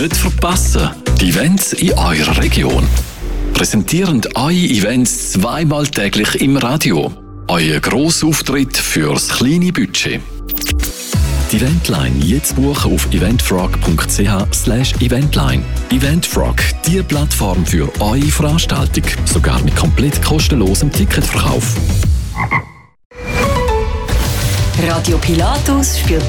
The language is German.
nicht verpassen. Die Events in eurer Region. Präsentierend eure Events zweimal täglich im Radio. Euer Grossauftritt fürs kleine Budget. Die Eventline jetzt buchen auf eventfrog.ch/eventline. Eventfrog, die Plattform für eure Veranstaltung. Sogar mit komplett kostenlosem Ticketverkauf. Radio Pilatus spielt